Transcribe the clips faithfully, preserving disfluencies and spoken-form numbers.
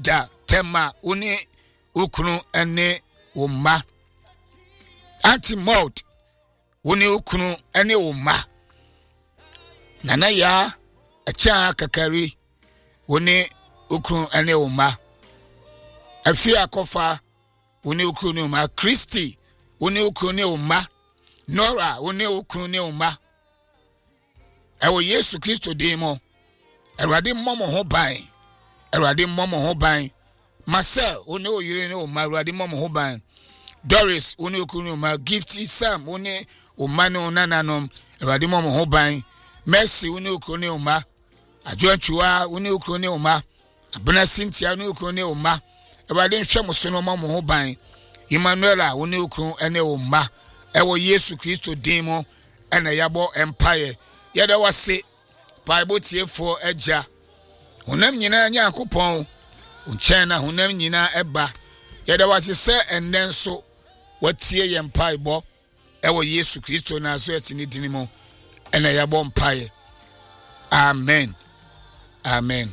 Eda tema uni ukunu ene umma. Anti-mold uni ukunu ene umma. Nana ya echa kakari uni ukunu ene umma. Afia kofa uni ukunu ne umma. Christy uni ukunu ne umma. Nora uni ukunu ne umma. Ewo Yesu Kristo demo. Erade momo ho ban. Erade momo ho ban. Marcel uni oyire ne umma. Erade momo ho ban. Doris uni ukunu ne umma. Gifty Sam uni umma ne onananom. Erade momo ho ban. Mercy uni ukunu ne umma. Adwantua uni ukunu ne umma. Abena Cynthia uni ukunu ne umma. Erade nhwe musono momo ho ban. Emmanuela uni ukunu ene umma. Ewo Yesu Kristo demo ene yabo empire. Yada wase Bible tiefo eja honam nyina nya akopon unchen na honam nyina eba yada wase se enen so watie ye mpaibo ewo Yesu Kristo na so etini dinimo ene yabo mpaye. Amen. Amen.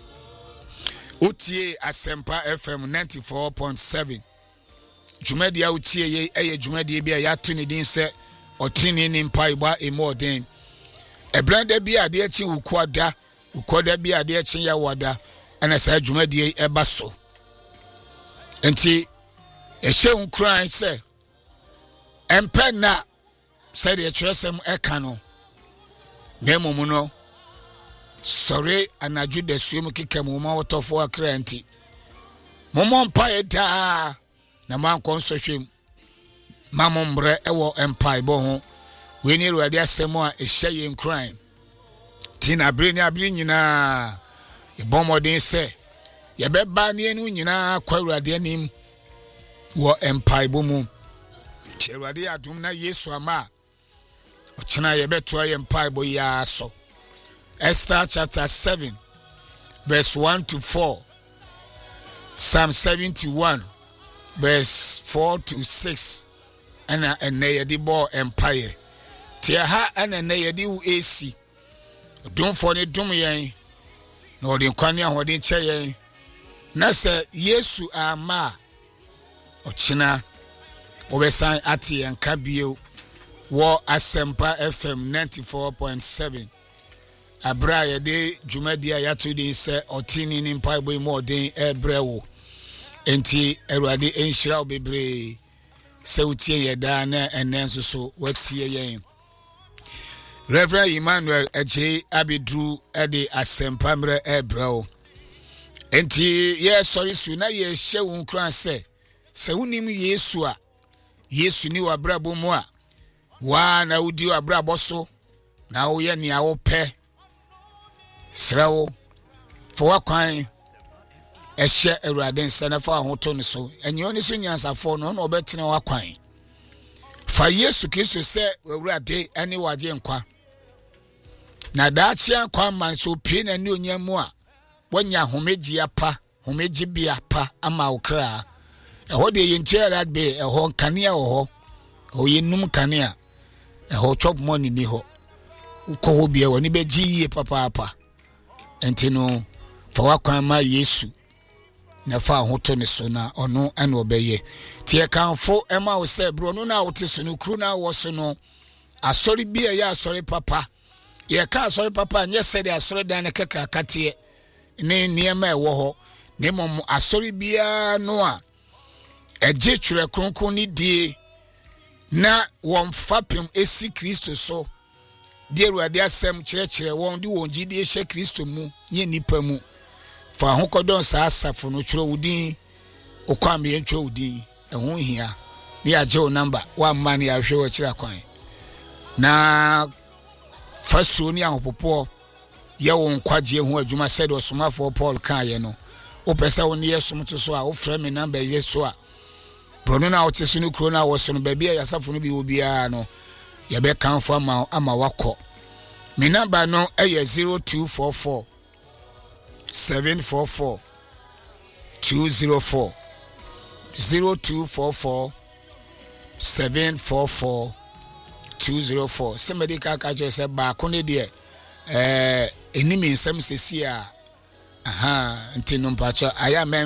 Utie Asempa F M ninety-four point seven. Jumedia utie ye eye jumedia bia ya tuni din se otini ni mpaibo emodin. Ebranda bi ade achi ukwada ukwada bi ade achi ya wada ana sa dwumadie eba so enti ehye unkran se empe na se de tresem eka no na momu no sore anaju de suemu kikemu ma wotofo akra enti momo mpa eda na man konsohwem mamombre ewo empire bo ho we ni ruade asemo a ehye nkran tina breni abri nyina e bomodin se ye beba ne enu nyina kwa ruade anim wo empire bomu ti ruade adum na Yesu ama ochina ye beto ye empire bo ya so. Esther chapter seven verse one to four, Psalm seventy-one verse four to six, ana ene ye bo empire. Tia ha ana na yedi u AC domfo ne dom yen na odi nkwane ahode che yen na se Yesu ama ochina obesan ati yanka bio wo Asempa F M ninety-four point seven abra yede dwumadia yato din se otini ni mpaibo imodin ebrewo enti erade enhira obebre se utie yeda na enenso so watie yen. Reverend Emmanuel Eje Abidru Ede Asempa mre ebrao. Enti ye sorry su na ye hye wunkran se se unim Yesu a Yesu ni wabrabo mu a wa na udi wabrabo so na wo ye nia wo pe srawo fo wakwan ehye Awurade nsa na fa hoto ne so enyo ne so nyansafo no na obetene wakwan fa Yesu Kristo se Awurade ani waje nkwa na daachia kwa man so pie na ni onyamu a wonya homeji apa homeji bia pa ama okra eho de yentua that be eho kanea ho o yenum kanea eho chop money ni ho uko ho bia woni beji ye papa apa entino fa wakwan ma Yesu na fa hoto ne so na ono ana obeye tie kanfo ema wo se bro no na wote so no kru na wo so no asori bia ya asori papa ye ka asori papa nye se de asori dan kekra katie ne niema ewo ho ne mom asori bia no a eje twere kronkron ni die na won fapem esi Kristo so die ruade asem kyerɛkyerɛ won de won gidi ehye Kristo mu nye nipa mu fa ho kodon sa asafo no twere wudin okwam ye ntwe wudin ehun hia ne agye o number wa man ya hwe wo kyerɛ kwan na faso ni ahopopo ye won kwagye ho adwuma sɛ de osomafo Paul kan ye no opesa won ye somto so a wo frɛ me number ye so a brono na wote so no kro na wo so no ba bia yasafo no bi obi a no ye be kanfo ama ama wakɔ me number no eye zero two four four seven four four two zero four zero two four four seven four four two zero four. Somebody ka ka je se ba ko ne de eh enimi nsam sesi a aha ntino mpacho aya